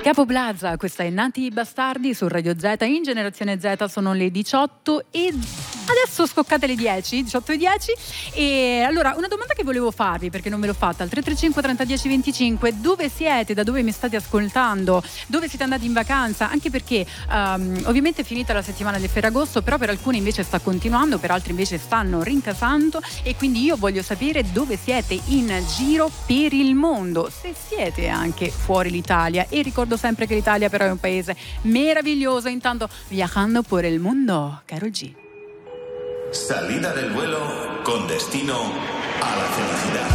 Capo Plaza, questa è Nati Bastardi su Radio Z, in Generazione Z sono le 18 e adesso scoccate le 10, 18:10. E allora una domanda che volevo farvi, perché non ve l'ho fatta, al 335 30 10 25, dove siete, da dove mi state ascoltando, dove siete andati in vacanza, anche perché ovviamente è finita la settimana del Ferragosto, però per alcuni invece sta continuando, per altri invece stanno rincasando, e quindi io voglio sapere dove siete in giro per il mondo, se siete anche fuori l'Italia, e ricordo sempre che l'Italia però è un paese meraviglioso. Intanto viajando por el mundo, Karol G. Salida del vuelo con destino a la felicidad.